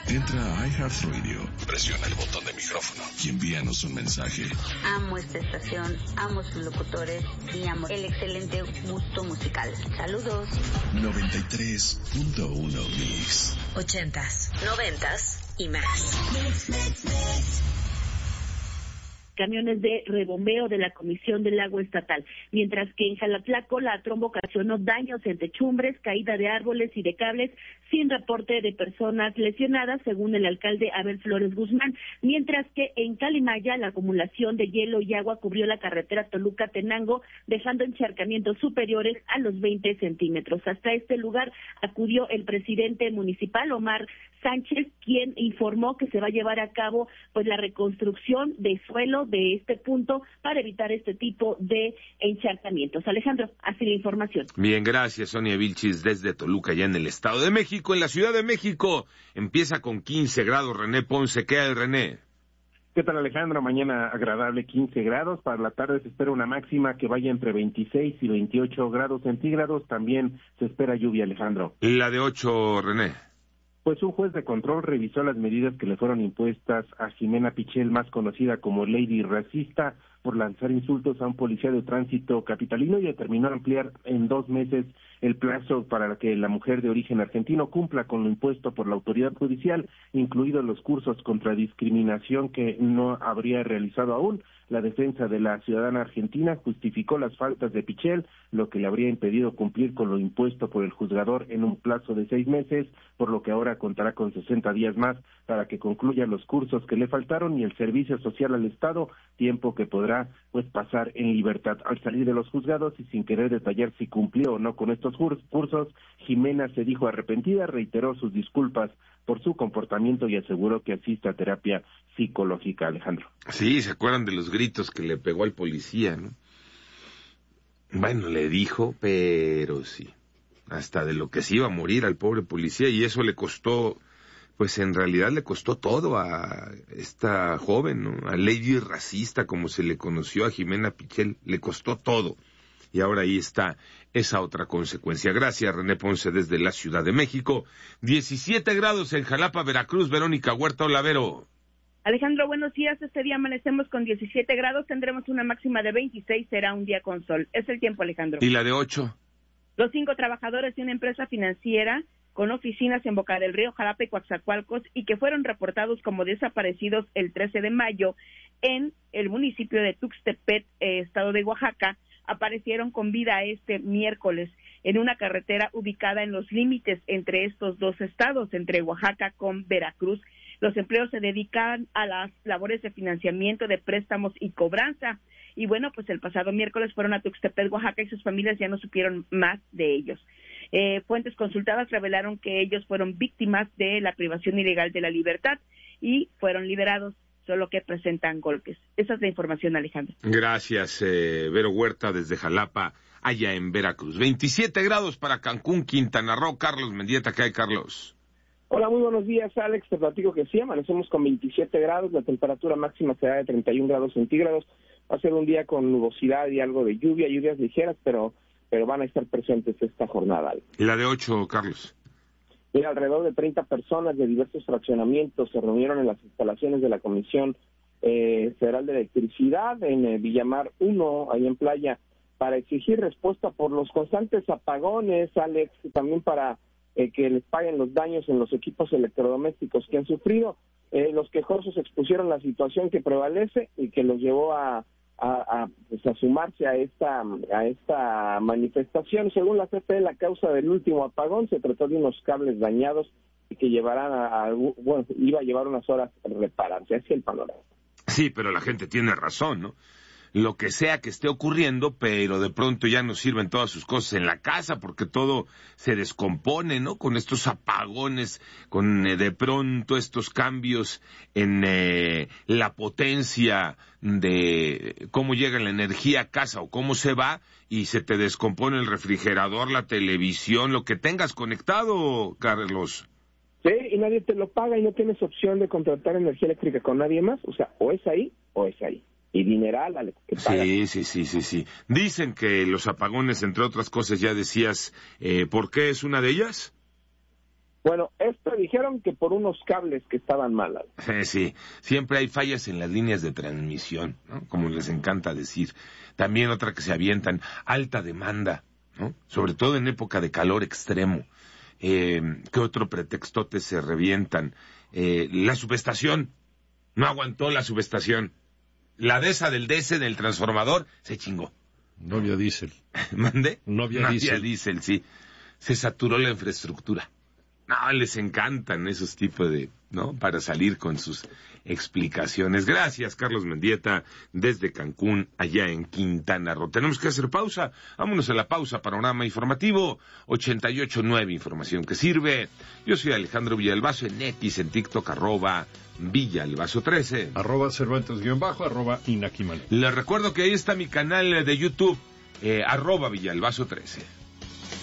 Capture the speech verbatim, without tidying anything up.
Entra a iHeartRadio, presiona el botón de micrófono y envíanos un mensaje. Amo esta estación, amo sus locutores y amo el excelente gusto musical. Saludos. noventa y tres punto uno Mix. Ochentas, noventas y más. Mix, mix, mix. Camiones de rebombeo de la Comisión del Agua Estatal, mientras que en Jalatlaco la tromba ocasionó daños en techumbres, caída de árboles y de cables, sin reporte de personas lesionadas, según el alcalde Abel Flores Guzmán, mientras que en Calimaya la acumulación de hielo y agua cubrió la carretera Toluca-Tenango, dejando encharcamientos superiores a los veinte centímetros. Hasta este lugar acudió el presidente municipal, Omar Sánchez, quien informó que se va a llevar a cabo pues la reconstrucción de suelo de este punto para evitar este tipo de encharcamientos. Alejandro, así la información. Bien, gracias, Sonia Vilchis, desde Toluca, ya en el Estado de México. En la Ciudad de México empieza con quince grados. René Ponce, ¿qué hay, René? ¿Qué tal, Alejandro? Mañana agradable, quince grados. Para la tarde se espera una máxima que vaya entre veintiséis y veintiocho grados centígrados. También se espera lluvia, Alejandro. La de ocho, René. Pues un juez de control revisó las medidas que le fueron impuestas a Jimena Pichel, más conocida como Lady Racista, por lanzar insultos a un policía de tránsito capitalino, y determinó ampliar en dos meses el plazo para que la mujer de origen argentino cumpla con lo impuesto por la autoridad judicial, incluidos los cursos contra discriminación que no habría realizado aún. La defensa de la ciudadana argentina justificó las faltas de Pichel, lo que le habría impedido cumplir con lo impuesto por el juzgador en un plazo de seis meses, por lo que ahora contará con sesenta días más para que concluya los cursos que le faltaron y el servicio social al Estado, tiempo que podrá pues pasar en libertad. Al salir de los juzgados y sin querer detallar si cumplió o no con estos cursos, Jimena se dijo arrepentida, reiteró sus disculpas por su comportamiento y aseguró que asiste a terapia psicológica, Alejandro. Sí, ¿se acuerdan de los gritos que le pegó al policía, no? Bueno, le dijo, pero sí, hasta de lo que se iba a morir al pobre policía, y eso le costó, pues en realidad le costó todo a esta joven, ¿no? A Lady Racista, como se le conoció a Jimena Pichel, le costó todo. Y ahora ahí está esa otra consecuencia. Gracias, René Ponce, desde la Ciudad de México. diecisiete grados en Jalapa, Veracruz. Verónica Huerta Olavero. Alejandro, buenos días. Este día amanecemos con diecisiete grados, tendremos una máxima de veintiséis, será un día con sol. Es el tiempo, Alejandro. ¿Y la de ocho? Los cinco trabajadores de una empresa financiera con oficinas en Boca del Río, Jalapa y Coatzacoalcos, y que fueron reportados como desaparecidos el trece de mayo en el municipio de Tuxtepec, eh, estado de Oaxaca, aparecieron con vida este miércoles en una carretera ubicada en los límites entre estos dos estados, entre Oaxaca con Veracruz. Los empleos se dedican a las labores de financiamiento de préstamos y cobranza. Y bueno, pues el pasado miércoles fueron a Tuxtepec, Oaxaca, y sus familias ya no supieron más de ellos. Eh, fuentes consultadas revelaron que ellos fueron víctimas de la privación ilegal de la libertad y fueron liberados, solo que presentan golpes. Esa es la información, Alejandro. Gracias, eh, Vero Huerta, desde Jalapa, allá en Veracruz. veintisiete grados para Cancún, Quintana Roo. Carlos Mendieta, ¿qué hay, Carlos? Hola, muy buenos días, Alex. Te platico que sí, amanecemos con veintisiete grados, la temperatura máxima será de treinta y un grados centígrados. Va a ser un día con nubosidad y algo de lluvia, lluvias ligeras, pero pero van a estar presentes esta jornada. ¿Y la de ocho, Carlos? Mira, alrededor de treinta personas de diversos fraccionamientos se reunieron en las instalaciones de la Comisión eh, Federal de Electricidad en eh, Villamar uno, ahí en Playa, para exigir respuesta por los constantes apagones, Alex, y también para eh, que les paguen los daños en los equipos electrodomésticos que han sufrido. Eh, los quejosos expusieron la situación que prevalece y que los llevó a A, a, pues a sumarse a esta a esta manifestación. Según la C F E, la causa del último apagón se trató de unos cables dañados y que llevarán a, a bueno, iba a llevar unas horas repararse. Así el panorama. Sí, pero la gente tiene razón, ¿no? Lo que sea que esté ocurriendo, pero de pronto ya no sirven todas sus cosas en la casa porque todo se descompone, ¿no? Con estos apagones, con eh, de pronto estos cambios en eh, la potencia de cómo llega la energía a casa o cómo se va, y se te descompone el refrigerador, la televisión, lo que tengas conectado, Carlos. Sí, y nadie te lo paga y no tienes opción de contratar energía eléctrica con nadie más. O sea, o es ahí o es ahí. Y dineral, Alex, que paga. Sí, sí, sí, sí, sí. Dicen que los apagones, entre otras cosas, ya decías, eh, ¿por qué es una de ellas? Bueno, esto dijeron que por unos cables que estaban mal. Eh, sí, siempre hay fallas en las líneas de transmisión, ¿no? Como les encanta decir. También otra que se avientan, alta demanda, ¿no? Sobre todo en época de calor extremo. Eh, ¿Qué otro pretextote se revientan? Eh, la subestación, no aguantó la subestación. La D E S A del D E S E del transformador se chingó. No había diésel. ¿Mande? No había no diésel. había diésel, sí. Se saturó la infraestructura. No, les encantan esos tipos de, ¿no? Para salir con sus explicaciones. Gracias, Carlos Mendieta, desde Cancún, allá en Quintana Roo. Tenemos que hacer pausa. Vámonos a la pausa. Panorama informativo ochenta y ocho nueve, información que sirve. Yo soy Alejandro Villalbazo, en X, en TikTok, arroba Villalbazo trece. Arroba Cervantes guión bajo, arroba Inaquimal. Les recuerdo que ahí está mi canal de YouTube, eh, arroba Villalbazo trece.